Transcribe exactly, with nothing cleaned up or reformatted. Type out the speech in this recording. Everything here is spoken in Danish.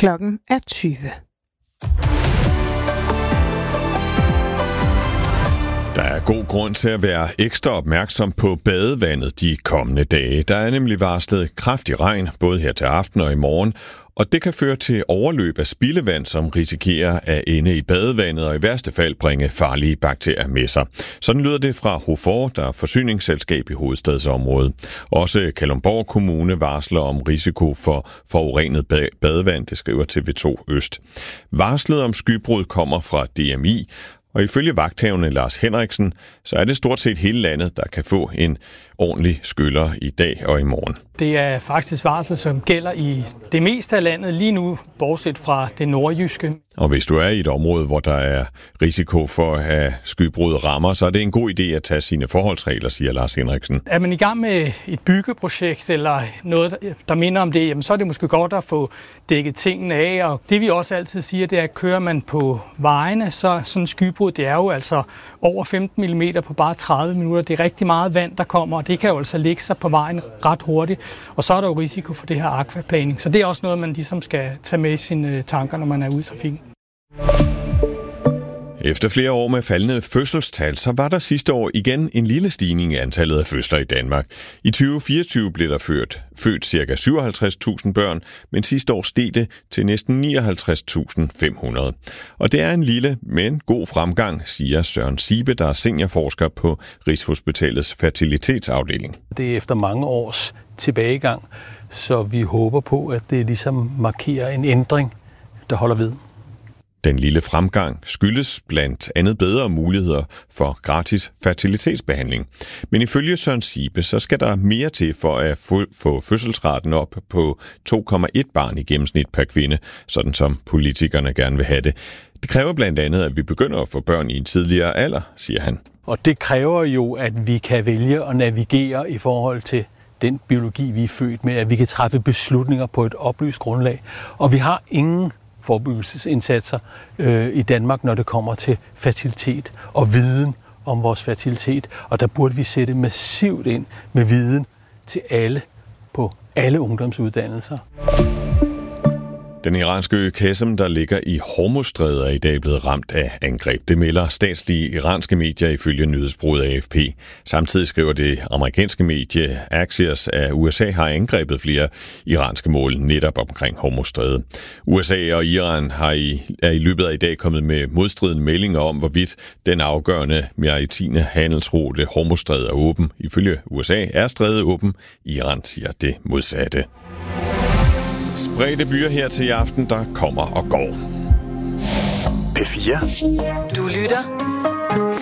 Klokken er tyve. Der er god grund til at være ekstra opmærksom på badevandet de kommende dage. Der er nemlig varslet kraftig regn, både her til aften og i morgen, og det kan føre til overløb af spildevand, som risikerer at ende i badevandet og i værste fald bringe farlige bakterier med sig. Sådan lyder det fra HOFOR, der er forsyningsselskab i hovedstadsområdet. Også Kalundborg Kommune varsler om risiko for forurenet badevand, det skriver T V to Øst. Varslet om skybrud kommer fra D M I, og ifølge vagthavende Lars Henriksen, så er det stort set hele landet, der kan få en ordentlig skyller i dag og i morgen. Det er faktisk varsel, som gælder i det meste af landet lige nu, bortset fra det nordjyske. Og hvis du er i et område, hvor der er risiko for at skybrud rammer, så er det en god idé at tage sine forholdsregler, siger Lars Henriksen. Er man i gang med et byggeprojekt eller noget, der minder om det, jamen så er det måske godt at få dækket tingene af. Og det vi også altid siger, det er, at kører man på vejene, så sådan en skybrud, det er jo altså over femten millimeter på bare tredive minutter. Det er rigtig meget vand, der kommer, og det kan jo altså lægge sig på vejen ret hurtigt. Og så er der jo risiko for det her akvaplaning. Så det er også noget, man ligesom skal tage med i sine tanker, når man er ude i trafikken. Efter flere år med faldende fødselstal, så var der sidste år igen en lille stigning i antallet af fødsler i Danmark. I tyve fireogtyve blev der født, født ca. syvoghalvtreds tusind børn, men sidste år steg det til næsten nioghalvtreds tusind fem hundrede. Og det er en lille, men god fremgang, siger Søren Ziebe, der er seniorforsker på Rigshospitalets fertilitetsafdeling. Det er efter mange års tilbagegang, så vi håber på, at det ligesom markerer en ændring, der holder ved. Den lille fremgang skyldes blandt andet bedre muligheder for gratis fertilitetsbehandling. Men ifølge Søren Ziebe, så skal der mere til for at få fødselsraten op på to komma et barn i gennemsnit per kvinde, sådan som politikerne gerne vil have det. Det kræver blandt andet, at vi begynder at få børn i en tidligere alder, siger han. Og det kræver jo, at vi kan vælge at navigere i forhold til den biologi, vi er født med, at vi kan træffe beslutninger på et oplyst grundlag. Og vi har ingen forebyggelsesindsatser øh, i Danmark, når det kommer til fertilitet og viden om vores fertilitet. Og der burde vi sætte massivt ind med viden til alle på alle ungdomsuddannelser. Den iranske ø Qasem, der ligger i Hormuzstrædet, er i dag blevet ramt af angreb. Det melder statslige iranske medier ifølge nyhedsbureauet A F P. Samtidig skriver det amerikanske medie Axios, at U S A har angrebet flere iranske mål netop omkring Hormuzstrædet. U S A og Iran har i, er i løbet af i dag kommet med modstridende meldinger om, hvorvidt den afgørende maritime handelsrute Hormuzstrædet er åben. Ifølge U S A er strædet åben. Iran siger det modsatte. Spredte byer her til i aften, der kommer og går. P fire. Du lytter